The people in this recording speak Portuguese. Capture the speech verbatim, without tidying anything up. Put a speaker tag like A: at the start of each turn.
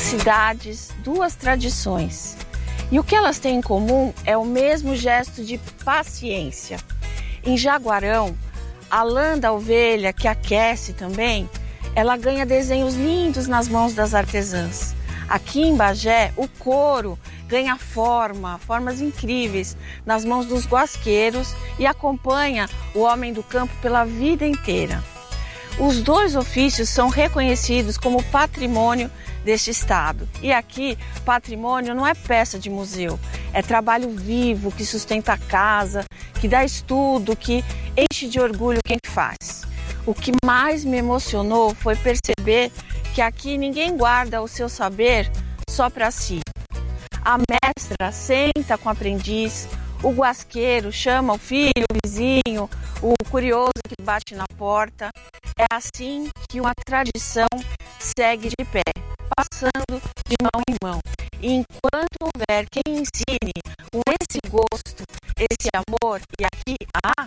A: cidades, duas tradições. E o que elas têm em comum é o mesmo gesto de paciência. Em Jaguarão, a lã da ovelha, que aquece também, ela ganha desenhos lindos nas mãos das artesãs. Aqui em Bagé, o couro ganha forma, formas incríveis nas mãos dos guasqueiros e acompanha o homem do campo pela vida inteira. Os dois ofícios são reconhecidos como patrimônio deste estado. E aqui, patrimônio não é peça de museu, é trabalho vivo que sustenta a casa, que dá estudo, que enche de orgulho quem faz. O que mais me emocionou foi perceber que aqui ninguém guarda o seu saber só para si. A mestra senta com o aprendiz, o guasqueiro chama o filho, o vizinho, o curioso que bate na porta. É assim que uma tradição segue de pé, passando de mão em mão. E enquanto houver quem ensine com esse gosto, esse amor, e aqui há,